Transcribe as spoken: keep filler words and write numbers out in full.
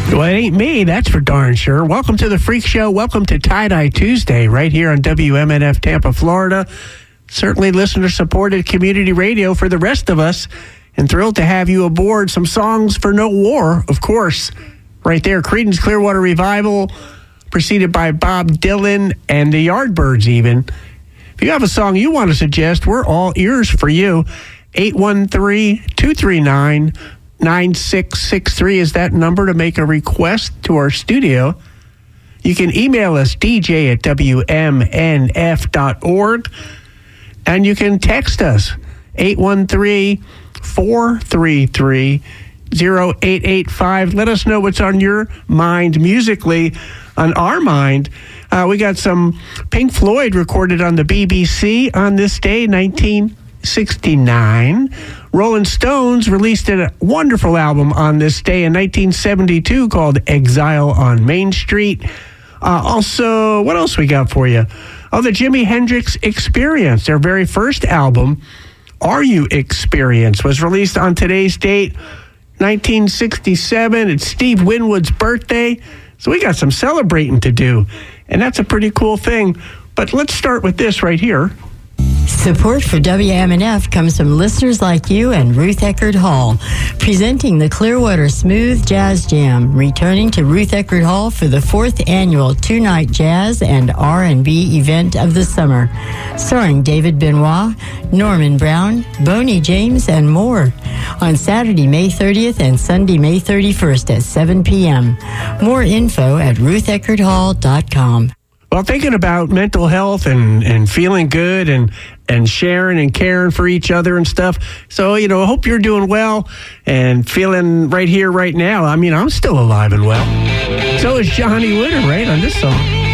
Well, it ain't me, that's for darn sure. Welcome to the Freak Show. Welcome to Tie-Dye Tuesday right here on W M N F Tampa, Florida. Certainly listener-supported community radio for the rest of us. And thrilled to have you aboard. Some songs for No War, of course. Right there, Creedence Clearwater Revival, preceded by Bob Dylan and the Yardbirds even. If you have a song you want to suggest, we're all ears for you. eight one three, two three nine, nine six six three is that number to make a request to our studio. You can email us, d j at w m n f dot org, and you can text us, eight one three, four three three, zero eight eight five. Let us know what's on your mind musically. On our mind, uh, we got some Pink Floyd recorded on the B B C on this day, nineteen sixty-nine. Rolling Stones released a wonderful album on this day in nineteen seventy-two called Exile on Main Street. Uh, also, what else we got for you? Oh, the Jimi Hendrix Experience, their very first album, Are You Experience, was released on today's date, nineteen sixty-seven. It's Steve Winwood's birthday, so we got some celebrating to do, and that's a pretty cool thing. But let's start with this right here. Support for W M N F comes from listeners like you and Ruth Eckerd Hall, presenting the Clearwater Smooth Jazz Jam, returning to Ruth Eckerd Hall for the fourth annual two-night jazz and R and B event of the summer, starring David Benoit, Norman Brown, Boney James, and more, on Saturday, May thirtieth and Sunday, May thirty-first at seven p.m. More info at ruth eckerd hall dot com. Well, thinking about mental health and, and feeling good and, and sharing and caring for each other and stuff. So, you know, I hope you're doing well and feeling right here, right now. I mean, I'm still alive and well. So is Johnny Winter, right, on this song.